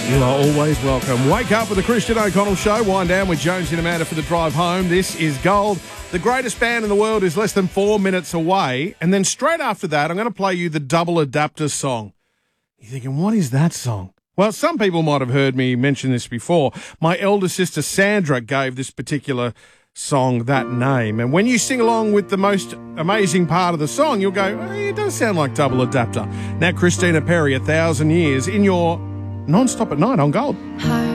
You are always welcome. Wake up with the Christian O'Connell Show. Wind down with Jonesy and Amanda for the drive home. This is Gold. The greatest band in the world is less than 4 minutes away. And then straight after that, I'm going to play you the Double Adapter song. You're thinking, what is that song? Well, some people might have heard me mention this before. My elder sister Sandra gave this particular song that name. And when you sing along with the most amazing part of the song, you'll go, oh, it does sound like Double Adapter. Now, Christina Perri, 1,000 Years, in your Non-Stop at Night on Gold. Heart